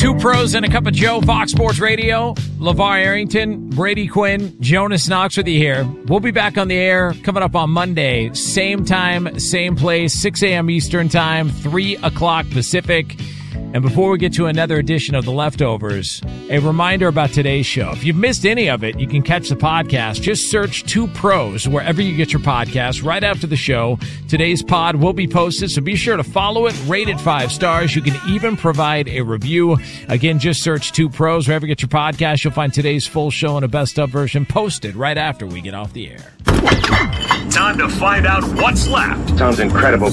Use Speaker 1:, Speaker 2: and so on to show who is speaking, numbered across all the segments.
Speaker 1: Two pros and a cup of Joe, Fox Sports Radio. LeVar Arrington, Brady Quinn, Jonas Knox with you here. We'll be back on the air coming up on Monday. Same time, same place, 6 a.m. Eastern Time, 3 o'clock Pacific. And before we get to another edition of The Leftovers, a reminder about today's show. If you've missed any of it, you can catch the podcast. Just search Two Pros wherever you get your podcast right after the show. Today's pod will be posted, so be sure to follow it. Rate it 5 stars. You can even provide a review. Again, just search Two Pros wherever you get your podcast. You'll find today's full show and a best-of version posted right after we get off the air.
Speaker 2: Time to find out what's left.
Speaker 3: Sounds incredible.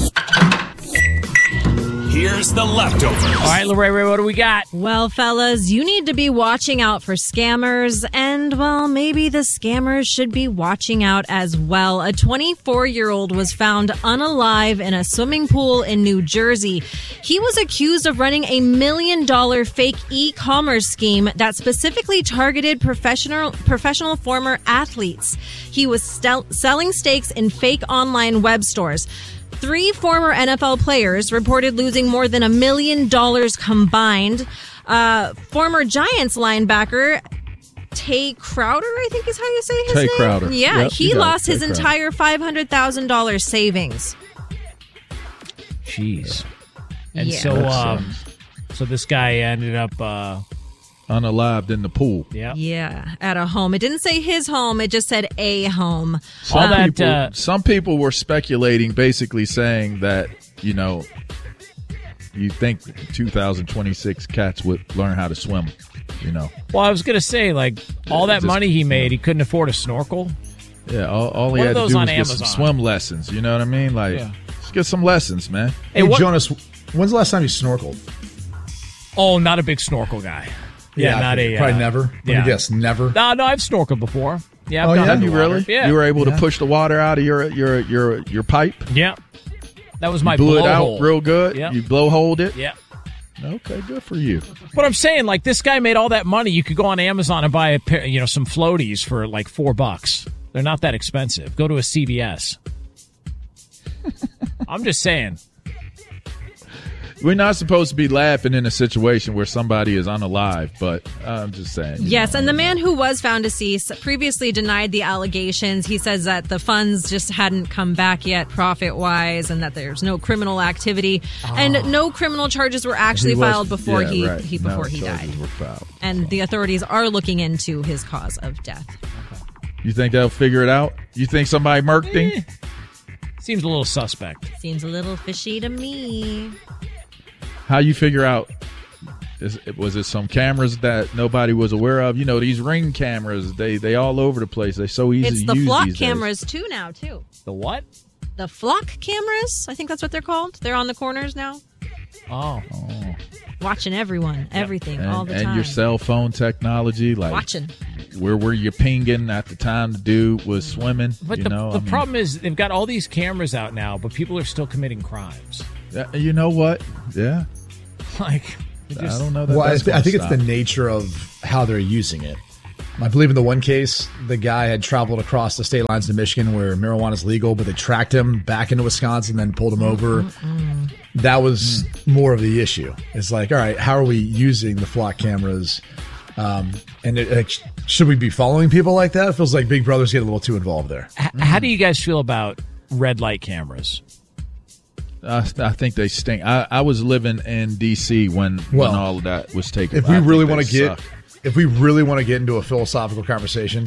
Speaker 2: Here's The Leftovers.
Speaker 1: All right, Lorraine, what do we got?
Speaker 4: Well, fellas, you need to be watching out for scammers, and, well, maybe the scammers should be watching out as well. A 24-year-old was found unalive in a swimming pool in New Jersey. He was accused of running a $1 million fake e-commerce scheme that specifically targeted professional former athletes. He was selling stakes in fake online web stores. 3 former NFL players reported losing more than $1 million combined. Former Giants linebacker Tay Crowder, I think is how you say his name.
Speaker 5: Tay Crowder.
Speaker 4: Yeah,
Speaker 5: Yep,
Speaker 4: he lost his entire $500,000 savings.
Speaker 1: Jeez. And
Speaker 4: Yeah.
Speaker 1: so this guy ended up
Speaker 5: Unalived in the pool.
Speaker 4: Yeah, at a home. It didn't say his home. It just said a home.
Speaker 5: Some people were speculating, basically saying that, you think 2026 cats would learn how to swim,
Speaker 1: Well, I was going to say, all that money he made, he couldn't afford a snorkel.
Speaker 5: Yeah, all he
Speaker 1: What
Speaker 5: had
Speaker 1: are
Speaker 5: to
Speaker 1: those
Speaker 5: do
Speaker 1: on
Speaker 5: was get some
Speaker 1: Amazon?
Speaker 5: swim lessons, you know what I mean? Just get some lessons, man.
Speaker 6: Hey, Jonas, when's the last time you snorkeled?
Speaker 1: Oh, not a big snorkel guy.
Speaker 6: Probably never. Let me guess, never.
Speaker 1: No, I've snorkeled before. Yeah, I've
Speaker 6: Oh,
Speaker 1: gone
Speaker 6: yeah?
Speaker 5: Have you
Speaker 1: underwater.
Speaker 5: really?
Speaker 1: Yeah.
Speaker 5: You were able to push the water out of your pipe?
Speaker 1: Yeah. That was my
Speaker 5: Blew it out
Speaker 1: blowhole.
Speaker 5: real good?
Speaker 1: Yeah.
Speaker 5: You blowholed it?
Speaker 1: Yeah.
Speaker 5: Okay, good for you.
Speaker 1: But I'm saying, this guy made all that money. You could go on Amazon and buy a pair, some floaties for $4. They're not that expensive. Go to a CVS. I'm just saying.
Speaker 5: We're not supposed to be laughing in a situation where somebody is unalive, but I'm just saying.
Speaker 4: Yes, and the man who was found deceased previously denied the allegations. He says that the funds just hadn't come back yet profit-wise and that there's no criminal activity. And no criminal charges were actually filed before he died. And the authorities are looking into his cause of death.
Speaker 5: You think they'll figure it out? You think somebody murked him?
Speaker 1: Seems a little suspect.
Speaker 4: Seems a little fishy to me.
Speaker 5: How you figure out? Was it some cameras that nobody was aware of? These Ring cameras, they all over the place. They're so easy to use.
Speaker 4: It's the flock
Speaker 5: these
Speaker 4: cameras
Speaker 5: days.
Speaker 4: too.
Speaker 1: The what?
Speaker 4: The flock cameras? I think that's what they're called. They're on the corners now.
Speaker 1: Oh.
Speaker 4: Watching everyone, everything, all the time.
Speaker 5: And your cell phone technology,
Speaker 4: watching.
Speaker 5: Where were you pinging at the time the dude was swimming?
Speaker 1: But the problem is they've got all these cameras out now, but people are still committing crimes.
Speaker 5: You know what? Yeah.
Speaker 1: I
Speaker 5: don't know.
Speaker 6: I think it's the nature of how they're using it. I believe in the one case, the guy had traveled across the state lines to Michigan where marijuana is legal, but they tracked him back into Wisconsin, then pulled him over. That was more of the issue. It's all right, how are we using the flock cameras? Should we be following people like that? It feels like Big Brother's getting a little too involved there.
Speaker 1: How do you guys feel about red light cameras?
Speaker 5: I think they stink. I was living in D.C. when all of that was taken.
Speaker 6: If we really want to get into a philosophical conversation,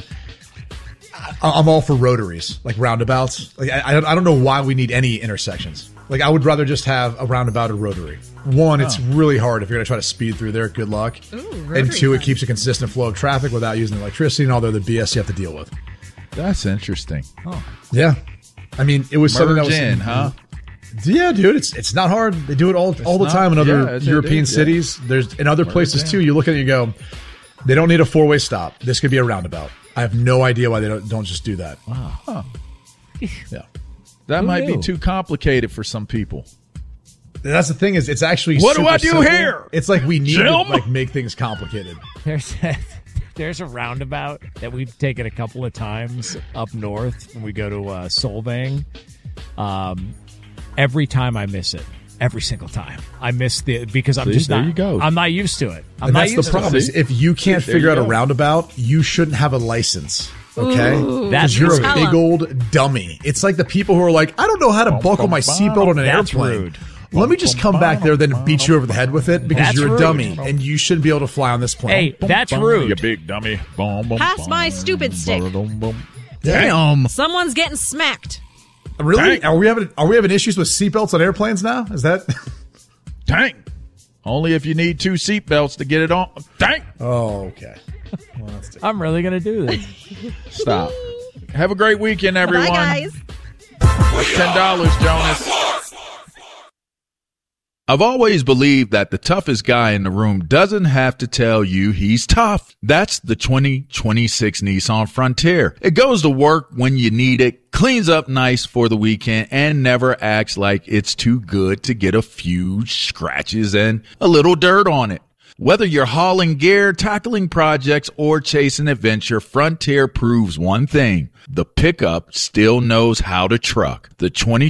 Speaker 6: I'm all for rotaries, like roundabouts. I don't know why we need any intersections. I would rather just have a roundabout or rotary. One, it's really hard if you're going to try to speed through there. Good luck. And two, it keeps a consistent flow of traffic without using electricity and all the other BS you have to deal with.
Speaker 5: That's interesting.
Speaker 6: Oh, yeah. I mean, it was something that was
Speaker 5: huh?
Speaker 6: Yeah, dude, it's not hard. They do it all the time in other European cities. There's in other places too. You look at it and you go, they don't need a 4-way stop. This could be a roundabout. I have no idea why they don't just do that.
Speaker 1: Wow.
Speaker 5: Huh.
Speaker 6: Yeah.
Speaker 5: That might be too complicated for some people.
Speaker 6: That's the thing is, it's actually
Speaker 5: what do I do
Speaker 6: simple.
Speaker 5: Here?
Speaker 6: It's like we need to make things complicated.
Speaker 1: There's a roundabout that we've taken a couple of times up north when we go to Solvang. Every time I miss it. every single time. I miss because I'm just
Speaker 5: there
Speaker 1: not.
Speaker 5: you go.
Speaker 1: I'm not used to it.
Speaker 6: And that's the problem. Is if you can't figure out a roundabout, you shouldn't have a license. Okay,
Speaker 1: That's
Speaker 6: you're a
Speaker 1: rude.
Speaker 6: big old dummy. It's like the people who are like, I don't know how to buckle my seatbelt on an
Speaker 1: That's
Speaker 6: airplane.
Speaker 1: rude.
Speaker 6: Let me just come back there, then beat you over the head with it because
Speaker 1: That's
Speaker 6: you're a
Speaker 1: rude.
Speaker 6: dummy and you shouldn't be able to fly on this plane.
Speaker 1: Hey, that's
Speaker 5: You
Speaker 1: rude.
Speaker 5: big dummy.
Speaker 4: Pass my stupid stick.
Speaker 3: Damn.
Speaker 4: Someone's getting smacked.
Speaker 6: Really?
Speaker 5: Tank.
Speaker 6: Are we having issues with seatbelts on airplanes now? Is that?
Speaker 5: Tank. Only if you need 2 seatbelts to get it on. Tank.
Speaker 6: Oh, okay.
Speaker 1: I'm really going to do this.
Speaker 5: Stop. Have a great weekend, everyone.
Speaker 4: Bye, guys.
Speaker 5: That's $10, Jonas. I've always believed that the toughest guy in the room doesn't have to tell you he's tough. That's the 2026 Nissan Frontier. It goes to work when you need it, cleans up nice for the weekend, and never acts like it's too good to get a few scratches and a little dirt on it. Whether you're hauling gear, tackling projects, or chasing adventure, Frontier proves one thing. The pickup still knows how to truck. The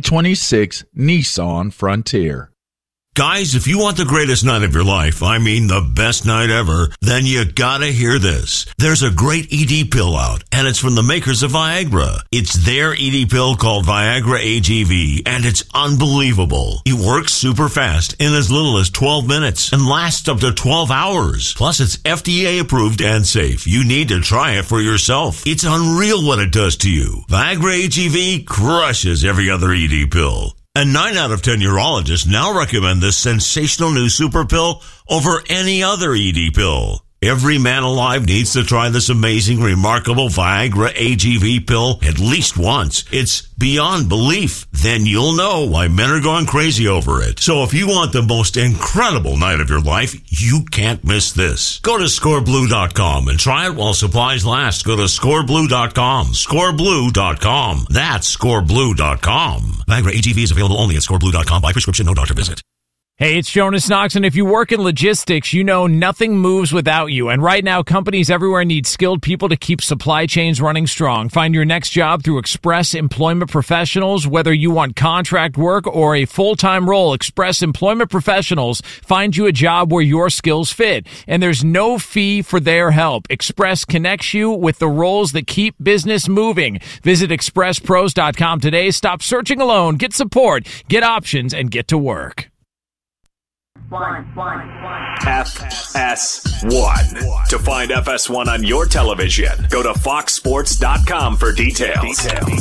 Speaker 5: 2026 Nissan Frontier.
Speaker 7: Guys, if you want the greatest night of your life, I mean the best night ever, then you gotta hear this. There's a great ED pill out, and it's from the makers of Viagra. It's their ED pill called Viagra AGV, and it's unbelievable. It works super fast in as little as 12 minutes and lasts up to 12 hours. Plus, it's FDA approved and safe. You need to try it for yourself. It's unreal what it does to you. Viagra AGV crushes every other ED pill. And 9 out of 10 urologists now recommend this sensational new super pill over any other ED pill. Every man alive needs to try this amazing, remarkable Viagra AGV pill at least once. It's beyond belief. Then you'll know why men are going crazy over it. So if you want the most incredible night of your life, you can't miss this. Go to scoreblue.com and try it while supplies last. Go to scoreblue.com. Scoreblue.com. That's scoreblue.com. Viagra AGV is available only at scoreblue.com by prescription, no doctor visit.
Speaker 1: Hey, it's Jonas Knox, and if you work in logistics, you know nothing moves without you. And right now, companies everywhere need skilled people to keep supply chains running strong. Find your next job through Express Employment Professionals. Whether you want contract work or a full-time role, Express Employment Professionals find you a job where your skills fit. And there's no fee for their help. Express connects you with the roles that keep business moving. Visit expresspros.com today. Stop searching alone. Get support, get options, and get to work.
Speaker 2: FS1. To find FS1 on your television, go to foxsports.com for details.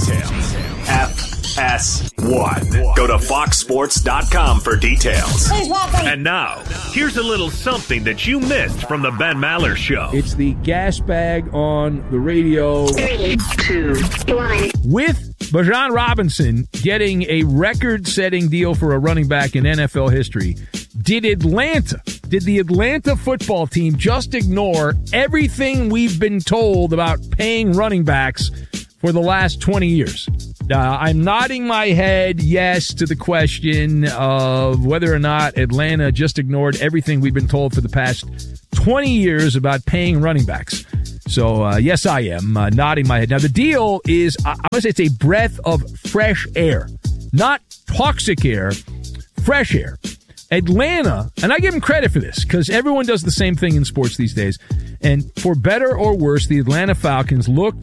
Speaker 2: FS1. Go to foxsports.com for details.
Speaker 8: And now, here's a little something that you missed from the Ben Maller Show.
Speaker 9: It's the gas bag on the radio.
Speaker 10: 3, 2, 1.
Speaker 9: With Bijan Robinson getting a record-setting deal for a running back in NFL history, did the Atlanta football team just ignore everything we've been told about paying running backs for the last 20 years? I'm nodding my head yes to the question of whether or not Atlanta just ignored everything we've been told for the past 20 years about paying running backs. So, yes, I am nodding my head. Now, the deal is, I'm going to say it's a breath of fresh air, not toxic air, fresh air. Atlanta, and I give them credit for this because everyone does the same thing in sports these days. And for better or worse, the Atlanta Falcons look